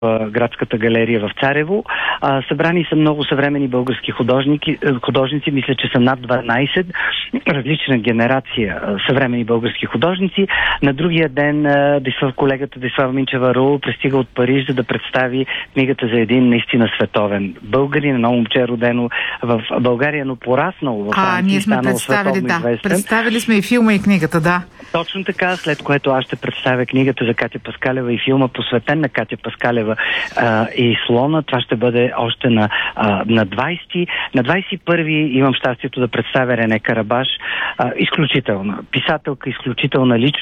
Градската галерия в Царево. Събрани са много съвремени български художници, мисля, че са над 12, различна генерация съвремени български художници. На другия ден колегата Десислава Минчева-Ру пристига от Париж, за да представи книгата за един наистина световен българин, едно момче родено в България, но пораснало в Франция. Ние сме представили, представили сме и филма, и книгата, да. Точно така, след което аз ще представя книгата за Катя Паскалева и филма, посветен на Катя Паскалева и слона. Това ще бъде още на 20. На 21 имам щастието да представя Рене Карабаш. Изключителна писателка, изключителна личност.